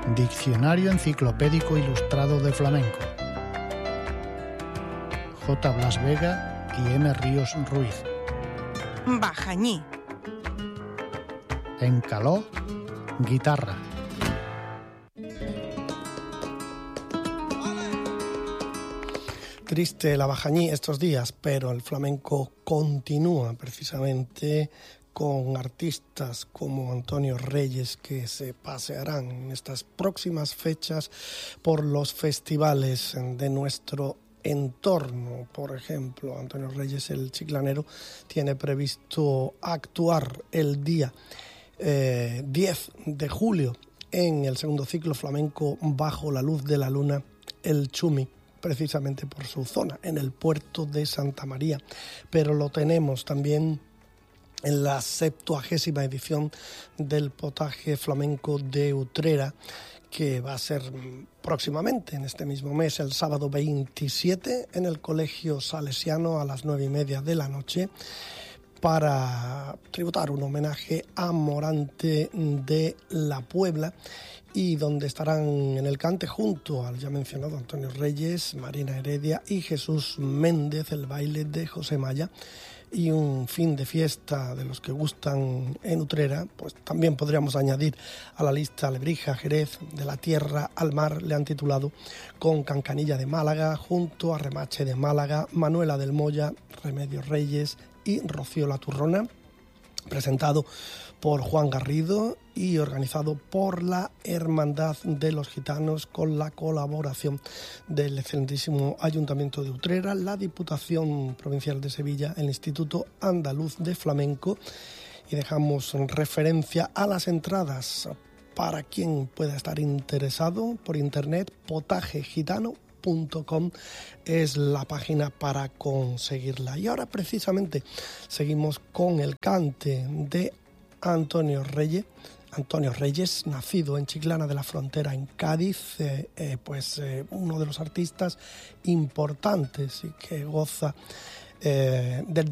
Diccionario Enciclopédico Ilustrado de Flamenco. J. Blas Vega y M. Ríos Ruiz. Bajañí. Encaló, guitarra. Triste la Bajañí estos días, pero el flamenco continúa precisamente con artistas como Antonio Reyes, que se pasearán en estas próximas fechas por los festivales de nuestro entorno. Por ejemplo, Antonio Reyes, el chiclanero, tiene previsto actuar el día 10 de julio en el segundo ciclo flamenco Bajo la Luz de la Luna, el Chumi, precisamente por su zona, en el puerto de Santa María. Pero lo tenemos también en la 70ª edición del Potaje Flamenco de Utrera, que va a ser próximamente, en este mismo mes, el sábado 27, en el Colegio Salesiano a las 9:30 de la noche, para tributar un homenaje a Morante de la Puebla, y donde estarán en el cante junto al ya mencionado Antonio Reyes, Marina Heredia y Jesús Méndez, el baile de José Maya, y un fin de fiesta de los que gustan en Utrera. Pues también podríamos añadir a la lista Lebrija, Jerez, de la tierra al mar, le han titulado, con Cancanilla de Málaga, junto a Remache de Málaga, Manuela del Moya, Remedios Reyes y Rocío La Turrona, presentado por Juan Garrido y organizado por la Hermandad de los Gitanos, con la colaboración del excelentísimo Ayuntamiento de Utrera, la Diputación Provincial de Sevilla, el Instituto Andaluz de Flamenco. Y dejamos referencia a las entradas para quien pueda estar interesado por internet. potajegitano.com es la página para conseguirla. Y ahora precisamente seguimos con el cante de Antonio Reyes, nacido en Chiclana de la Frontera, en Cádiz, uno de los artistas importantes y que goza del